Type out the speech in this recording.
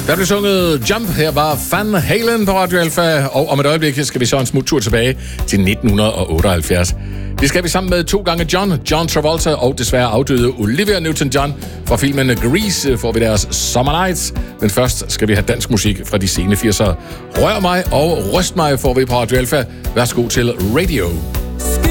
Der blev sunget Jump. Her var Van Halen på Radio Alpha. Og om et øjeblik skal vi så en smut tur tilbage til 1978. Det skal vi sammen med 2 gange John Travolta og desværre afdøde Olivia Newton-John. Fra filmen Grease får vi deres Summer Nights. Men først skal vi have dansk musik fra de sene 80'ere. Rør mig og ryst mig får vi på Radio Alpha. Værsgo til Radio.